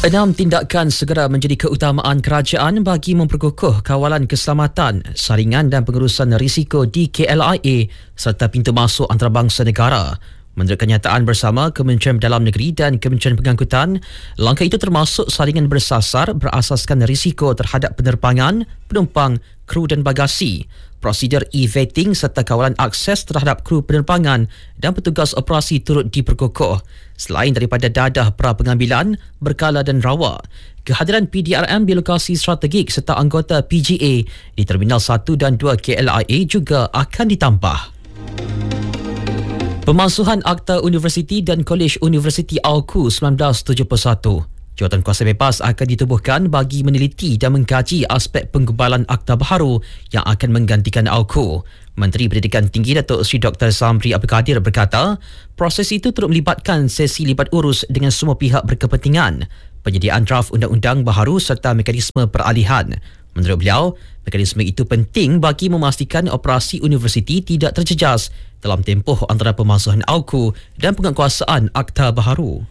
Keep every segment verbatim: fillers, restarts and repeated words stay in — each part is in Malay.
Enam tindakan segera menjadi keutamaan kerajaan bagi memperkukuh kawalan keselamatan, saringan dan pengurusan risiko di K L I A serta pintu masuk antarabangsa negara. Menurut kenyataan bersama Kementerian Dalam Negeri dan Kementerian Pengangkutan, langkah itu termasuk saringan bersasar berasaskan risiko terhadap penerbangan, penumpang, kru dan bagasi, prosedur e-vetting serta kawalan akses terhadap kru penerbangan dan petugas operasi turut diperkukuh. Selain daripada dadah pra-pengambilan, berkala dan rawa, kehadiran P D R M di lokasi strategik serta anggota P G A di Terminal satu dan dua K L I A juga akan ditambah. Pemalsuhan Akta Universiti dan Kolej Universiti AUKU seribu sembilan ratus tujuh puluh satu. Jawatan kuasa bebas akan ditubuhkan bagi meneliti dan mengkaji aspek penggubalan akta baharu yang akan menggantikan AUKU. Menteri Pendidikan Tinggi Datuk Seri Doktor Zamri Abdul Kadir berkata, proses itu turut melibatkan sesi libat urus dengan semua pihak berkepentingan, penyediaan draft undang-undang baharu serta mekanisme peralihan. Menurut beliau, mekanisme itu penting bagi memastikan operasi universiti tidak terjejas dalam tempoh antara pemalsuhan AUKU dan penguatkuasaan akta baharu.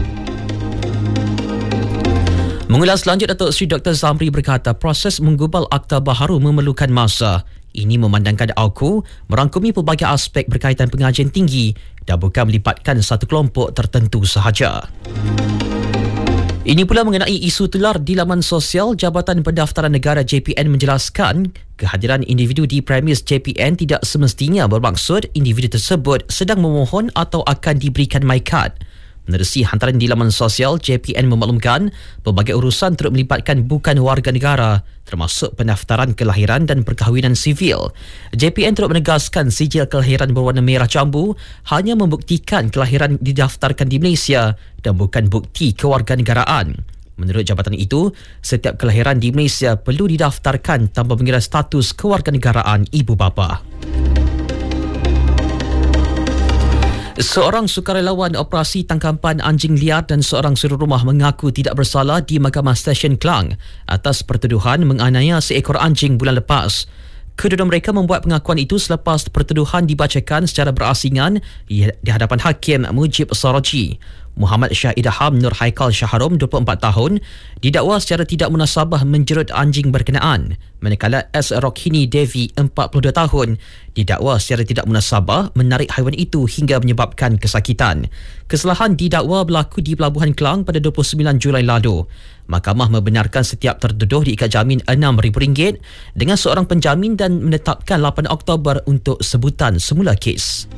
Mengulas lanjut, Datuk Seri Doktor Zamri berkata proses menggubal akta baharu memerlukan masa. Ini memandangkan AUKU merangkumi pelbagai aspek berkaitan pengajian tinggi dan bukan melibatkan satu kelompok tertentu sahaja. Ini pula mengenai isu tular di laman sosial. Jabatan Pendaftaran Negara J P N menjelaskan kehadiran individu di premis J P N tidak semestinya bermaksud individu tersebut sedang memohon atau akan diberikan my card. Menerusi hantaran di laman sosial, J P N memaklumkan pelbagai urusan turut melibatkan bukan warga negara, termasuk pendaftaran kelahiran dan perkahwinan sivil. J P N turut menegaskan sijil kelahiran berwarna merah jambu hanya membuktikan kelahiran didaftarkan di Malaysia dan bukan bukti kewarganegaraan. Menurut jabatan itu, setiap kelahiran di Malaysia perlu didaftarkan tanpa mengira status kewarganegaraan ibu bapa. Seorang sukarelawan operasi tangkapan anjing liar dan seorang suri rumah mengaku tidak bersalah di Mahkamah Stesen Klang atas pertuduhan menganiaya seekor anjing bulan lepas. Kedua mereka membuat pengakuan itu selepas pertuduhan dibacakan secara berasingan di hadapan Hakim Mujib Saraji. Muhammad Syah Idham Nur Haikal Shahrum, dua puluh empat tahun, didakwa secara tidak munasabah menjerut anjing berkenaan, manakala S. Rokhini Devi, empat puluh dua tahun, didakwa secara tidak munasabah menarik haiwan itu hingga menyebabkan kesakitan. Kesalahan didakwa berlaku di Pelabuhan Klang pada dua puluh sembilan Julai lalu. Mahkamah membenarkan setiap tertuduh diikat jamin enam ribu ringgit dengan seorang penjamin dan menetapkan lapan Oktober untuk sebutan semula kes.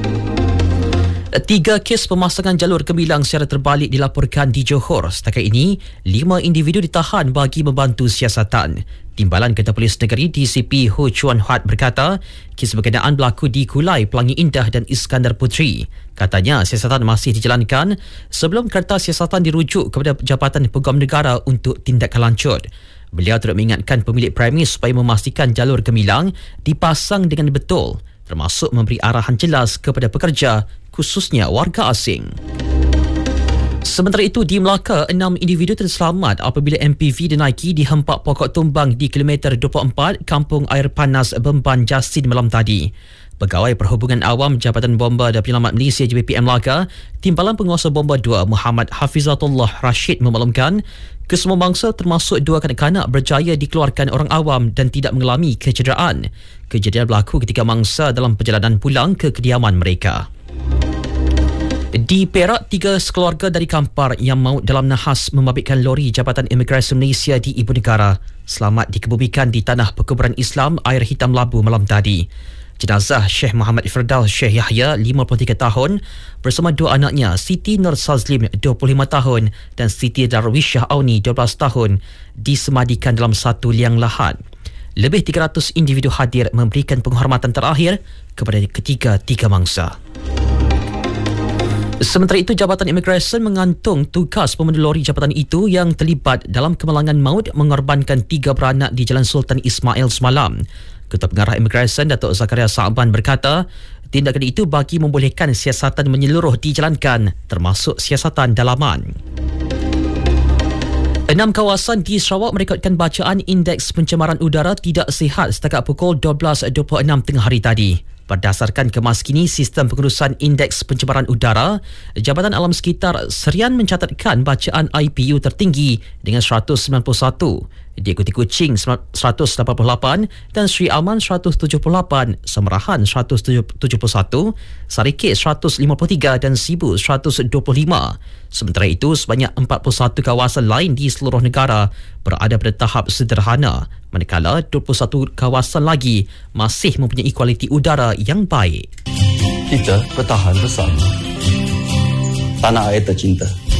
Tiga kes pemasangan jalur gemilang secara terbalik dilaporkan di Johor. Setakat ini, lima individu ditahan bagi membantu siasatan. Timbalan Ketua Polis Negeri D C P Ho Chuan Huat berkata, kes berkenaan berlaku di Kulai, Pelangi Indah dan Iskandar Puteri. Katanya, siasatan masih dijalankan sebelum kertas siasatan dirujuk kepada Jabatan Peguam Negara untuk tindakan lanjut. Beliau turut mengingatkan pemilik premis supaya memastikan jalur gemilang dipasang dengan betul, termasuk memberi arahan jelas kepada pekerja, khususnya warga asing. Sementara itu, di Melaka, enam individu terselamat apabila M P V dinaiki di hempak pokok tumbang di kilometer dua puluh empat Kampung Air Panas Bemban Jasin malam tadi. Pegawai Perhubungan Awam Jabatan Bomba dan Penyelamat Malaysia J B P M Melaka, Timbalan Penguasa Bomba dua Muhammad Hafizatullah Rashid memaklumkan kesemua bangsa termasuk dua kanak-kanak berjaya dikeluarkan orang awam dan tidak mengalami kecederaan. Kejadian berlaku ketika mangsa dalam perjalanan pulang ke kediaman mereka. Di Perak, tiga sekeluarga dari Kampar yang maut dalam nahas membabitkan lori Jabatan Imigresen Malaysia di Ibu Negara selamat dikebumikan di Tanah Perkuburan Islam Air Hitam Labu malam tadi. Jenazah Syekh Muhammad Firdaus Syekh Yahya, lima puluh tiga tahun, bersama dua anaknya Siti Nur Sazlim, dua puluh lima tahun dan Siti Darwishah Auni, dua belas tahun, disemadikan dalam satu liang lahat. Lebih tiga ratus individu hadir memberikan penghormatan terakhir kepada ketiga-tiga mangsa. Sementara itu, Jabatan Imigresen mengantung tugas pemandu lori jabatan itu yang terlibat dalam kemalangan maut mengorbankan tiga beranak di Jalan Sultan Ismail semalam. Ketua Pengarah Imigresen Datuk Zakaria Sa'ban berkata, tindakan itu bagi membolehkan siasatan menyeluruh dijalankan, termasuk siasatan dalaman. Enam kawasan di Sarawak merekodkan bacaan indeks pencemaran udara tidak sihat setakat pukul dua belas dua puluh enam tengah hari tadi. Berdasarkan kemaskini sistem pengurusan indeks pencemaran udara, Jabatan Alam Sekitar Serian mencatatkan bacaan I P U tertinggi dengan seratus sembilan puluh satu, diikuti Kuching seratus lapan puluh lapan dan Sri Aman seratus tujuh puluh lapan, Semerahan seratus tujuh puluh satu, Sarikit seratus lima puluh tiga dan Sibu seratus dua puluh lima. Sementara itu, sebanyak empat puluh satu kawasan lain di seluruh negara berada pada tahap sederhana, manakala dua puluh satu kawasan lagi masih mempunyai kualiti udara yang baik. Kita bertahan bersama. Tanah air tercinta.